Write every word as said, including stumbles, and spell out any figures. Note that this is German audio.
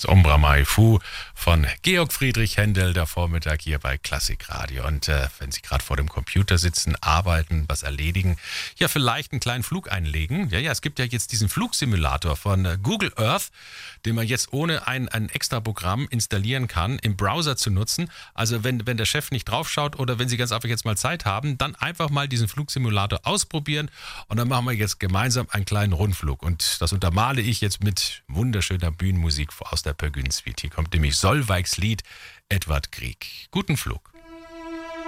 Ombra Mai Fu von Georg Friedrich Händel, der Vormittag hier bei Klassikradio. Und äh, wenn Sie gerade vor dem Computer sitzen, arbeiten, was erledigen, ja, vielleicht einen kleinen Flug einlegen. Ja, ja, es gibt ja jetzt diesen Flugsimulator von äh, Google Earth, den man jetzt ohne ein, ein extra Programm installieren kann, im Browser zu nutzen. Also wenn, wenn der Chef nicht draufschaut oder wenn Sie ganz einfach jetzt mal Zeit haben, dann einfach mal diesen Flugsimulator ausprobieren und dann machen wir jetzt gemeinsam einen kleinen Rundflug. Und das untermale ich jetzt mit wunderschöner Bühnenmusik aus der Pergün Suite. Hier kommt nämlich Solveigs Lied Edvard Grieg. Guten Flug.